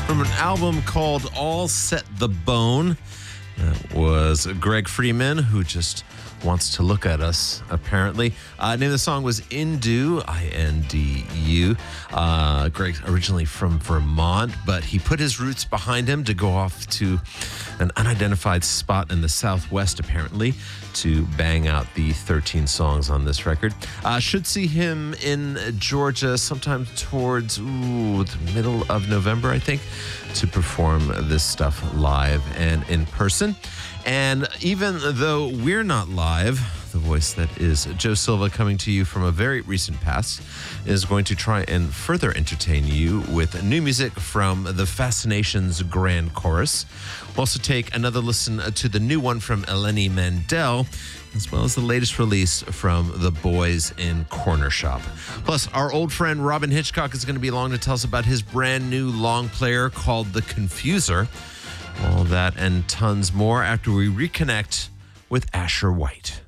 from an album called All Set the Bone. That was Greg Freeman, who just wants to look at us, apparently. Name of the song was Indu, I-N-D-U. Greg originally from Vermont, but he put his roots behind him to go off to an unidentified spot in the Southwest, apparently, to bang out the 13 songs on this record. Should see him in Georgia sometime towards the middle of November, I think, to perform this stuff live and in person. And even though we're not live, the voice that is Joe Silva, coming to you from a very recent past, is going to try and further entertain you with new music from the Fascinations Grand Chorus. We'll also take another listen to the new one from Eleni Mandel, as well as the latest release from the Boys in Corner Shop. Plus, our old friend Robin Hitchcock is going to be along to tell us about his brand new long player called The Confuser. All that and tons more after we reconnect with Asher White.